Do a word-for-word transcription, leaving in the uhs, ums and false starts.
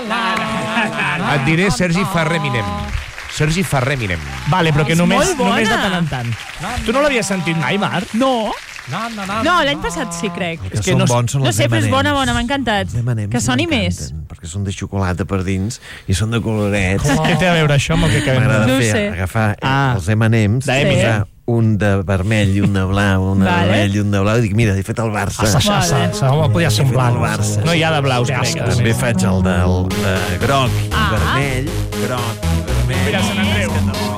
Et diré Sergi Ferrer-Minem. Sergi Ferrer-Minem. Vale, però que És només, molt bona. només de tant en tant. Tu no l'havies sentit mai, Marc? No. No, l'any passat sí, crec. El que És que són no- bons són No els sé, però és M and M's. bona, bona, m'ha encantat. Els M and M's Que soni més. m'encanten, perquè són de xocolata per dins i són de colorets. Què té a veure això amb el que acabem de M'agrada No ho fer, sé. agafar eh, Ah. els M and M's, De Eminem. posar un de vermell i un de blau, un de Vale. vermell i un de blau, i dic, mira, he fet el Barça. Ah, sa, sa, sa, home, podia ser un blanc. El Barça. No hi ha de blaus, crec. que També faig el del de groc i Ah. vermell, groc i vermell. Ah. Mira, Sant Andreu.